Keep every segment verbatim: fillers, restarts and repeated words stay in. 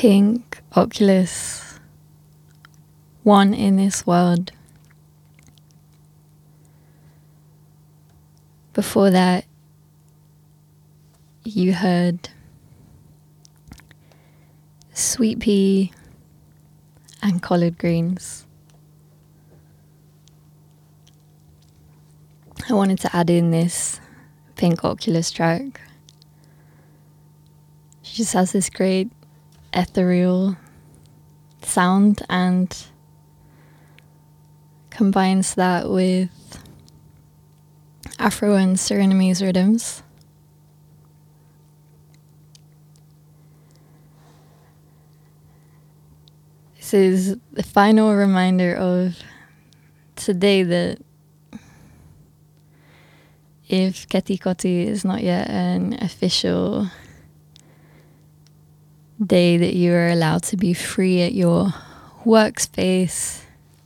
Pink Oculus, One in This World. Before that, you heard Sweet Pea and Collard Greens. I wanted to add in this Pink Oculus track. She just has this great ethereal sound and combines that with Afro and Surinamese rhythms. This is the final reminder of today that if Ketikoti is not yet an official day that you are allowed to be free at your workspace,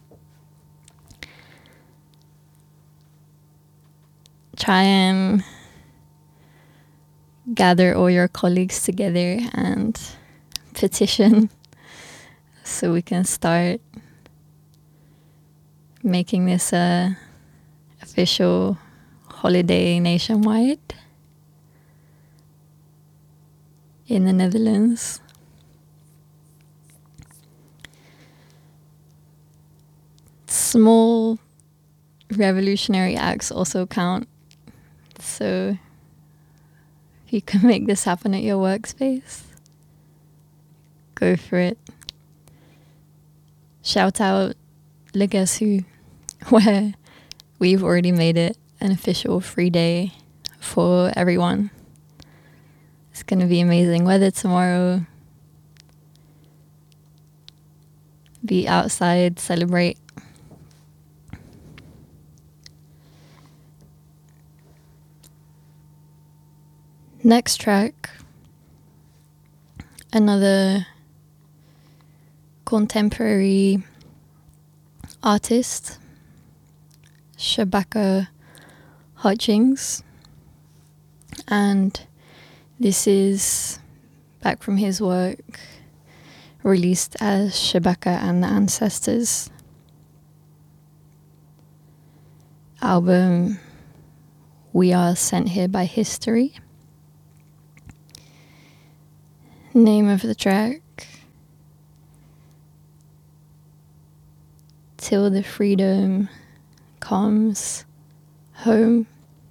try and gather all your colleagues together and petition so we can start making this a official holiday nationwide in the Netherlands. Small revolutionary acts also count. So if you can make this happen at your workspace, go for it. Shout out Legacy, where we've already made it an official free day for everyone. It's going to be amazing weather tomorrow. Be outside, celebrate. Next track, another contemporary artist, Shabaka Hutchings, and this is back from his work released as Shabaka and the Ancestors. Album We Are Sent Here by History. Name of the track, Till the Freedom Comes Home.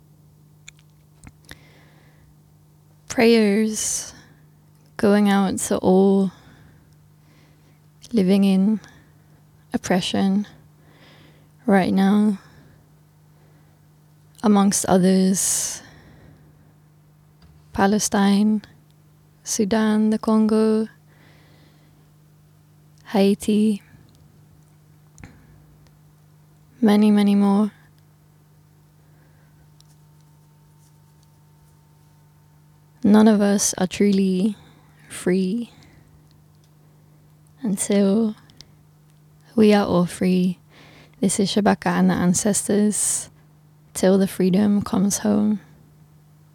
Prayers going out to all living in oppression right now, amongst others, Palestine, Sudan, the Congo, Haiti, many, many more. None of us are truly free until we are all free. This is Shabaka and the Ancestors, Till the Freedom Comes Home.